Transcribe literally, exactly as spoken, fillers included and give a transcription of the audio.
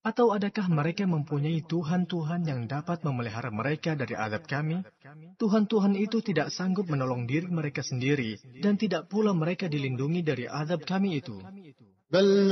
Atau adakah mereka mempunyai Tuhan-Tuhan yang dapat memelihara mereka dari azab kami? Tuhan-Tuhan itu tidak sanggup menolong diri mereka sendiri, dan tidak pula mereka dilindungi dari azab kami itu.